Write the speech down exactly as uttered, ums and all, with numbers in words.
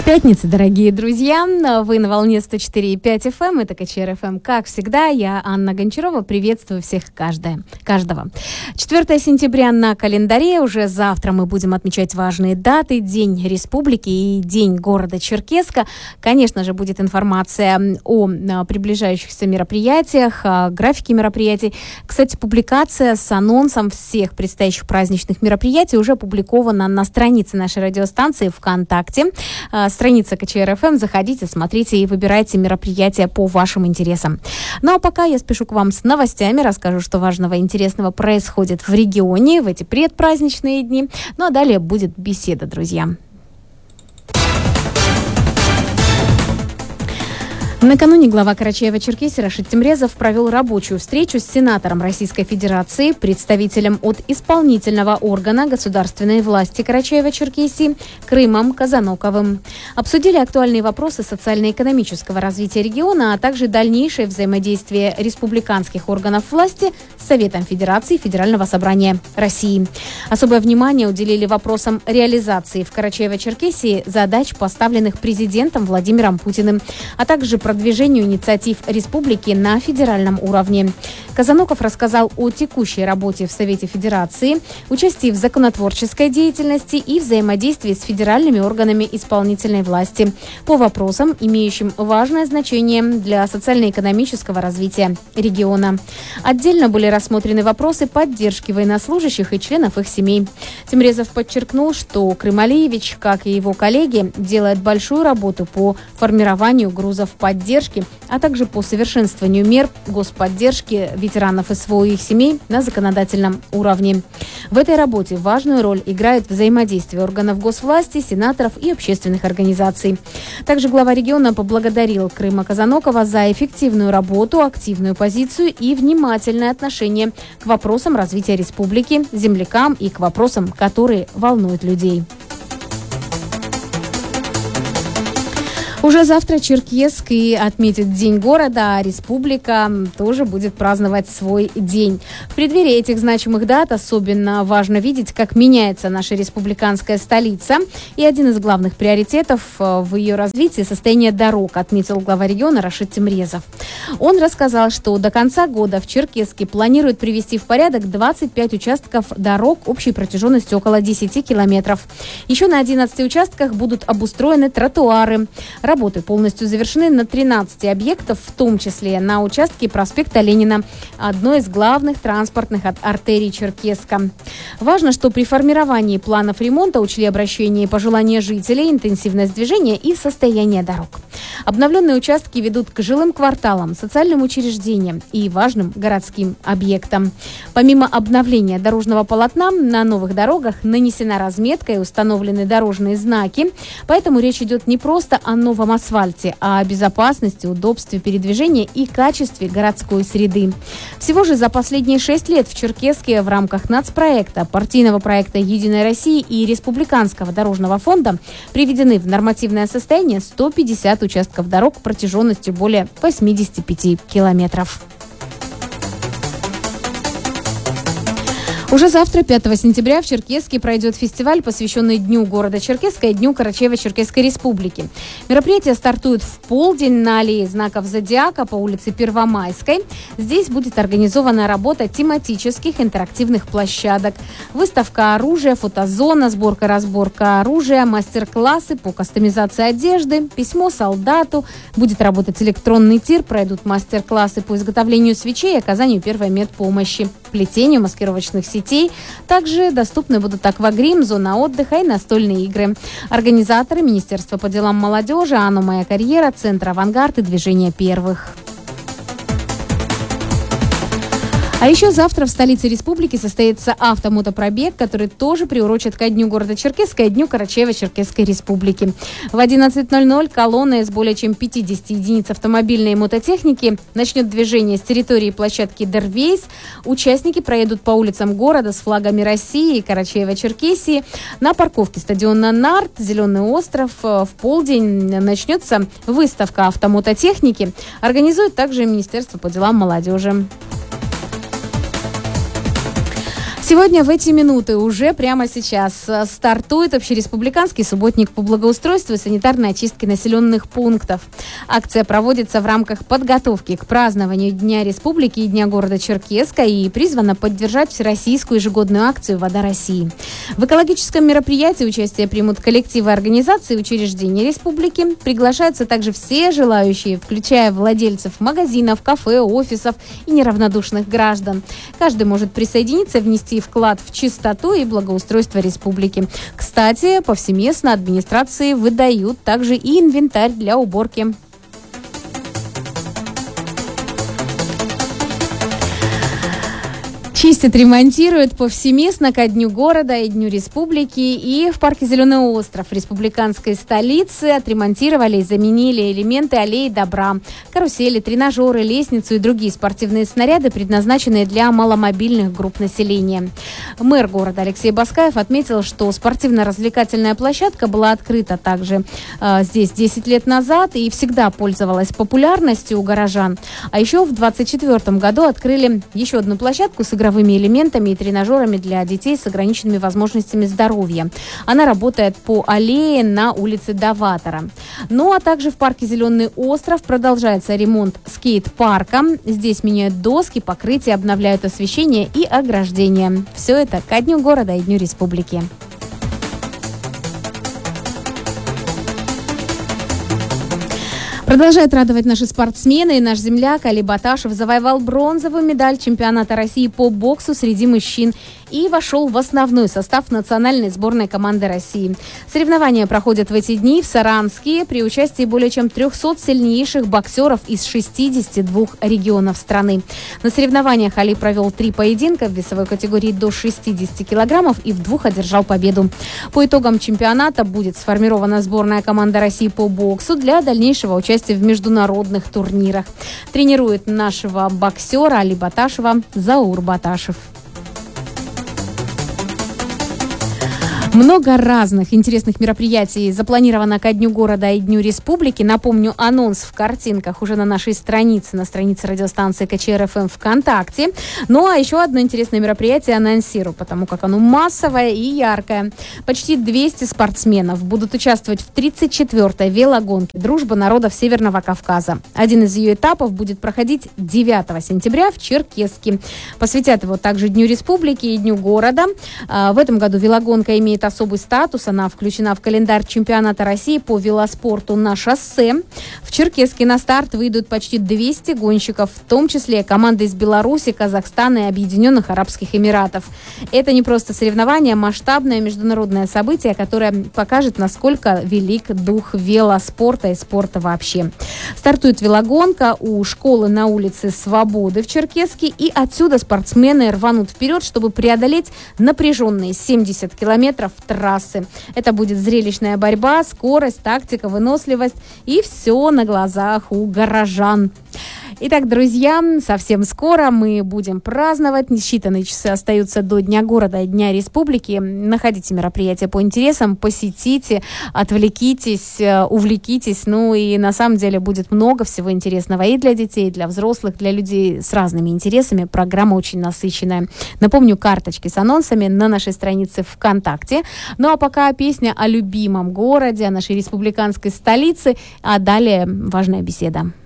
С пятницы, дорогие друзья, вы на волне сто четыре и пять эф эм, это ка че эр эф эм. Как всегда, я Анна Гончарова, приветствую всех каждое, каждого. четвёртое сентября на календаре, уже завтра мы будем отмечать важные даты, День Республики и День города Черкесска. Конечно же, будет информация о приближающихся мероприятиях, о графике мероприятий. Кстати, публикация с анонсом всех предстоящих праздничных мероприятий уже опубликована на странице нашей радиостанции ВКонтакте. Страница ка че эр эф эм, заходите, смотрите и выбирайте мероприятия по вашим интересам. Ну а пока я спешу к вам с новостями, расскажу, что важного и интересного происходит в регионе в эти предпраздничные дни. Ну а далее будет беседа, друзья. Накануне глава Карачаево-Черкесии Рашид Темрезов провел рабочую встречу с сенатором Российской Федерации, представителем от исполнительного органа государственной власти Карачаево-Черкесии Крымом Казаноковым. Обсудили актуальные вопросы социально-экономического развития региона, а также дальнейшее взаимодействие республиканских органов власти с Советом Федерации Федерального собрания России. Особое внимание уделили вопросам реализации в Карачаево-Черкесии задач, поставленных президентом Владимиром Путиным, а также продвижению инициатив республики на федеральном уровне. Казаноков рассказал о текущей работе в Совете Федерации, участии в законотворческой деятельности и взаимодействии с федеральными органами исполнительной власти по вопросам, имеющим важное значение для социально-экономического развития региона. Отдельно были рассмотрены вопросы поддержки военнослужащих и членов их семей. Темрезов подчеркнул, что Крым Алиевич, как и его коллеги, делает большую работу по формированию грузов поддержки, а также по совершенствованию мер господдержки ветеранов СВО и их семей на законодательном уровне. В этой работе важную роль играет взаимодействие органов госвласти, сенаторов и общественных организаций. Также глава региона поблагодарил Крыма Казанокова за эффективную работу, активную позицию и внимательное отношение к вопросам развития республики, землякам и к вопросам, которые волнуют людей. Уже завтра Черкесск и отметит День города, а республика тоже будет праздновать свой день. В преддверии этих значимых дат особенно важно видеть, как меняется наша республиканская столица. И один из главных приоритетов в ее развитии – состояние дорог, отметил глава региона Рашид Темрезов. Он рассказал, что до конца года в Черкесске планируют привести в порядок двадцать пять участков дорог общей протяженностью около десять километров. Еще на одиннадцати участках будут обустроены тротуары. Работы полностью завершены на тринадцати объектах, в том числе на участке проспекта Ленина, одной из главных транспортных артерий Черкесска. Важно, что при формировании планов ремонта учли обращения и пожелания жителей, интенсивность движения и состояние дорог. Обновленные участки ведут к жилым кварталам, социальным учреждениям и важным городским объектам. Помимо обновления дорожного полотна, на новых дорогах нанесена разметка и установлены дорожные знаки, поэтому речь идет не просто о новом асфальте, а о безопасности, удобстве передвижения и качестве городской среды. Всего же за последние шесть лет в Черкесске в рамках нацпроекта, партийного проекта «Единой России» и Республиканского дорожного фонда приведены в нормативное состояние сто пятьдесят участков дорог протяженностью более восемьдесят пять километров. Уже завтра, пятого сентября, в Черкесске пройдет фестиваль, посвященный Дню города Черкесска и Дню Карачаево-Черкесской Республики. Мероприятие стартует в полдень на аллее знаков Зодиака по улице Первомайской. Здесь будет организована работа тематических интерактивных площадок, выставка оружия, фотозона, сборка-разборка оружия, мастер-классы по кастомизации одежды, письмо солдату, будет работать электронный тир, пройдут мастер-классы по изготовлению свечей и оказанию первой медпомощи, плетению маскировочных сетей. Также доступны будут аквагрим, зона отдыха и настольные игры. Организаторы — Министерство по делам молодежи, «Анна. Моя карьера», Центр «Авангард» и «Движение первых». А еще завтра в столице республики состоится автомотопробег, который тоже приурочен ко Дню города Черкесска и Дню Карачаево-Черкесской Республики. В одиннадцать ноль ноль колонна из более чем пятидесяти единиц автомобильной мототехники начнет движение с территории площадки Дервейс. Участники проедут по улицам города с флагами России и Карачаево-Черкесии. На парковке стадиона «Нарт», Зеленый остров, в полдень начнется выставка автомототехники. Организует также Министерство по делам молодежи. Сегодня в эти минуты уже прямо сейчас стартует общереспубликанский субботник по благоустройству и санитарной очистке населенных пунктов. Акция проводится в рамках подготовки к празднованию Дня Республики и Дня города Черкесска и призвана поддержать всероссийскую ежегодную акцию «Вода России». В экологическом мероприятии участие примут коллективы организаций и учреждений республики. Приглашаются также все желающие, включая владельцев магазинов, кафе, офисов и неравнодушных граждан. Каждый может присоединиться и внести вклад в чистоту и благоустройство республики. Кстати, повсеместно администрации выдают также и инвентарь для уборки. Чистят, ремонтируют повсеместно ко Дню города и Дню республики. И в парке «Зеленый остров» республиканской столицы отремонтировали и заменили элементы аллеи добра. Карусели, тренажеры, лестницу и другие спортивные снаряды, предназначенные для маломобильных групп населения. Мэр города Алексей Баскаев отметил, что спортивно-развлекательная площадка была открыта также э, здесь десять лет назад и всегда пользовалась популярностью у горожан. А еще в двадцать четвёртом году открыли еще одну площадку с игровыми элементами и тренажерами для детей с ограниченными возможностями здоровья. Она работает по аллее на улице Даватора. Ну а также в парке «Зеленый остров» продолжается ремонт скейт-парка. Здесь меняют доски, покрытие, обновляют освещение и ограждение. Все это ко Дню города и Дню республики. Продолжает радовать наши спортсмены. И наш земляк Али Баташев завоевал бронзовую медаль чемпионата России по боксу среди мужчин и вошел в основной состав национальной сборной команды России. Соревнования проходят в эти дни в Саранске при участии более чем трехсот сильнейших боксеров из шестидесяти двух регионов страны. На соревнованиях Али провел три поединка в весовой категории до шестидесяти килограммов и в двух одержал победу. По итогам чемпионата будет сформирована сборная команда России по боксу для дальнейшего участия в международных турнирах. Тренирует нашего боксера Али Баташева Заур Баташев. Много разных интересных мероприятий запланировано ко Дню города и Дню республики. Напомню, анонс в картинках уже на нашей странице, на странице радиостанции КЧР-ФМ ВКонтакте. Ну а еще одно интересное мероприятие анонсирую, потому как оно массовое и яркое. Почти двести спортсменов будут участвовать в тридцать четвёртой велогонке «Дружба народов Северного Кавказа». Один из ее этапов будет проходить девятого сентября в Черкесске. Посвятят его также Дню республики и Дню города. В этом году велогонка имеет особый статус. Она включена в календарь чемпионата России по велоспорту на шоссе. В Черкесске на старт выйдут почти двести гонщиков, в том числе команды из Беларуси, Казахстана и Объединенных Арабских Эмиратов. Это не просто соревнование, а масштабное международное событие, которое покажет, насколько велик дух велоспорта и спорта вообще. Стартует велогонка у школы на улице Свободы в Черкесске, и отсюда спортсмены рванут вперед, чтобы преодолеть напряженные семьдесят километров трассы. Это будет зрелищная борьба, скорость, тактика, выносливость и все на глазах у горожан. Итак, друзья, совсем скоро мы будем праздновать. Считанные часы остаются до Дня города и Дня республики. Находите мероприятия по интересам, посетите, отвлекитесь, увлекитесь. Ну и на самом деле будет много всего интересного и для детей, и для взрослых, для людей с разными интересами. Программа очень насыщенная. Напомню, карточки с анонсами на нашей странице ВКонтакте. Ну а пока песня о любимом городе, о нашей республиканской столице, а далее важная беседа.